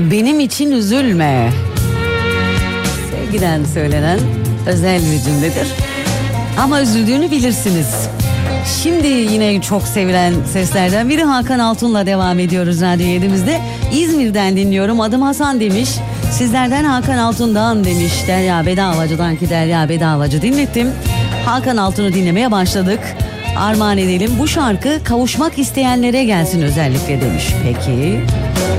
Benim için üzülme. Sevgiden söylenen özel bir cümledir. Ama üzüldüğünü bilirsiniz. Şimdi yine çok sevilen seslerden biri Hakan Altun'la devam ediyoruz Radyo 7'imizde. İzmir'den dinliyorum. Adım Hasan demiş. Sizlerden Hakan Altun'dan demiş. Derya Bedavacı'dan ki Derya Bedavacı dinlettim. Hakan Altun'u dinlemeye başladık. Armağan edelim. Bu şarkı kavuşmak isteyenlere gelsin özellikle demiş. Peki.